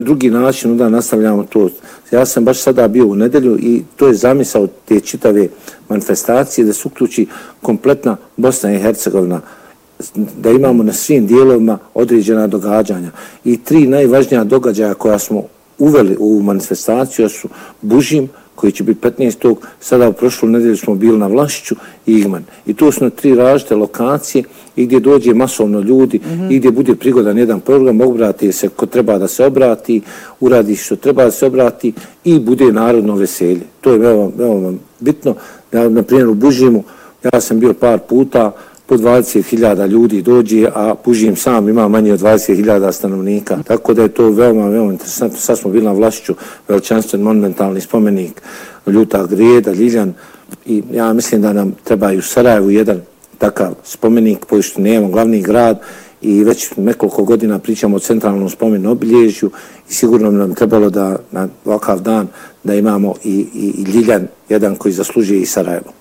drugi način onda nastavljamo to. Ja sam baš sada bio u nedjelju i to je zamisao te čitave manifestacije da se uključi kompletna Bosna i Hercegovina, da imamo na svim dijelovima određena događanja. I 3 najvažnija događaja koja smo uveli u manifestaciju su Bužim, koji će biti 15. Sada u prošlu nedjelju smo bili na Vlašiću i Igman. I to su na 3 različite lokacije i gdje dođe masovno ljudi i gdje bude prigodan jedan program, obrati se ko treba da se obrati, uradi što treba da se obrati i bude narodno veselje. To je veoma bitno. Na primjer u Bužimu ja sam bio par puta, po 20.000 ljudi dođe, a Bužim sam ima manje od 20.000 stanovnika. Tako da je to veoma interesantno. Sad smo bili na Vlašiću, veličanstven monumentalni spomenik Ljuta Greda, Ljiljan, i ja mislim da nam treba i u Sarajevu jedan takav spomenik, pošto nemamo glavni grad i već nekoliko godina pričamo o centralnom spomenu obilježju i sigurno nam trebalo da na ovakav dan da imamo i Ljiljan, jedan koji zaslužuje i Sarajevo.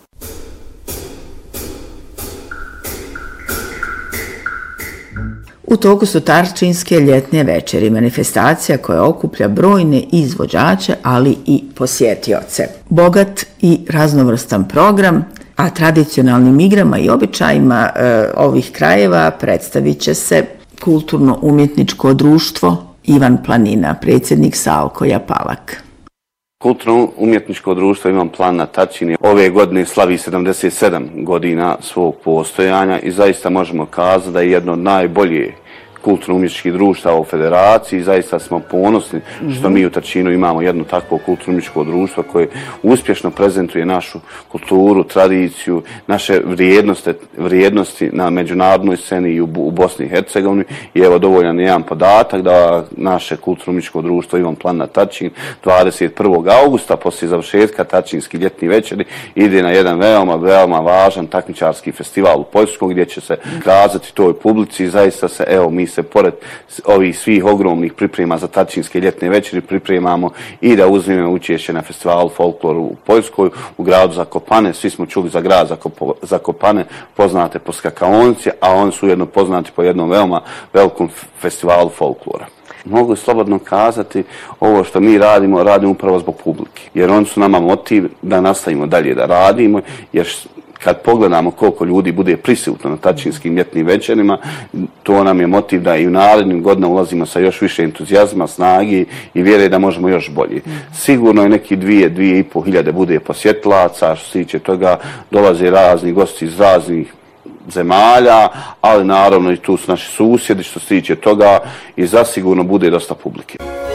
U toku su Tarčinske ljetne večeri, manifestacija koja okuplja brojne izvođače, ali i posjetioce. Bogat i raznovrstan program, a tradicionalnim igrama i običajima ovih krajeva predstavit će se kulturno-umjetničko društvo Ivan Planina, predsjednik Salko Japalak. Kulturno-umjetničko društvo Ivan Plan na Tačini ove godine slavi 77 godina svog postojanja i zaista možemo kazati da je jedno od najboljih kulturno-umjetničkih društava u federaciji. Zaista smo ponosni što mi u Tačinu imamo jedno takvo kulturno-umjetničko društvo koje uspješno prezentuje našu kulturu, tradiciju, naše vrijednosti na međunarodnoj sceni i u Bosni i Hercegovini. I evo dovoljan je jedan podatak da naše kulturno-umjetničko društvo Ivan Plan na Tačin 21. augusta poslije završetka Tačinski ljetni večeri ide na jedan veoma važan takmičarski festival u Poljskoj gdje će se kazati toj publici. Zaista se, evo, mi se pored ovih svih ogromnih priprema za Tačinske ljetne večeri pripremamo i da uzmemo učešće na festivalu folkloru u Poljskoj, u gradu Zakopane. Svi smo čuli za grad Zakopane, poznate po skakaonici, a oni su ujedno poznati po jednom veoma velikom festivalu folklora. Mogu slobodno kazati, ovo što mi radimo upravo zbog publike, jer oni su nama motiv da nastavimo dalje da radimo, jer kad pogledamo koliko ljudi bude prisutno na Tačinskim ljetnim večerima, to nam je motiv da i u narednim godinama ulazimo sa još više entuzijazma, snagi i vjere da možemo još bolje. Sigurno je neki 2.500 hiljade bude posjetilaca, što se tiče toga dolaze razni gosti iz raznih zemalja, ali naravno i tu su naši susjedi što se tiče toga i zasigurno bude dosta publike.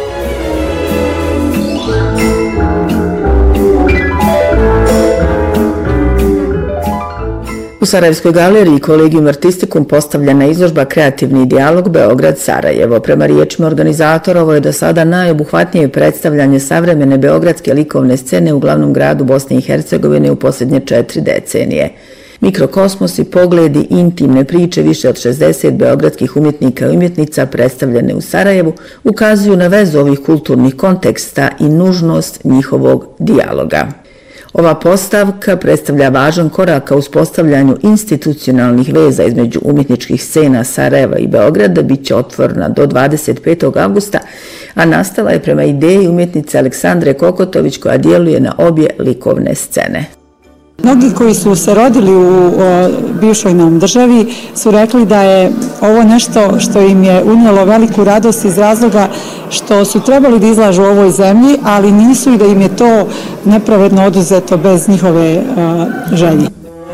U Sarajevskoj galeriji Kolegium Artisticum postavljena izložba Kreativni dijalog Beograd-Sarajevo. Prema riječima organizatora, ovo je do sada najobuhvatnije predstavljanje savremene beogradske likovne scene u glavnom gradu Bosne i Hercegovine u posljednje 4 decenije. Mikrokosmosi, pogledi, intimne priče više od 60 beogradskih umjetnika i umjetnica predstavljene u Sarajevu ukazuju na vezu ovih kulturnih konteksta i nužnost njihovog dijaloga. Ova postavka predstavlja važan korak ka uspostavljanju institucionalnih veza između umjetničkih scena Sarajeva i Beograda, bit će otvorena do 25. avgusta, a nastala je prema ideji umjetnice Aleksandre Kokotović koja djeluje na obje likovne scene. Mnogi koji su se rodili u bivšoj nam državi su rekli da je ovo nešto što im je unijelo veliku radost iz razloga što su trebali da izlažu u ovoj zemlji, ali nisu i da im je to nepravedno oduzeto bez njihove želje.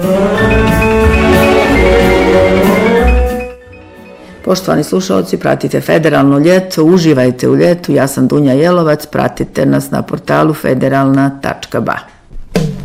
Poštovani slušalci, pratite Federalno ljeto, uživajte u ljetu. Ja sam Dunja Jelovac, pratite nas na portalu federalna.ba.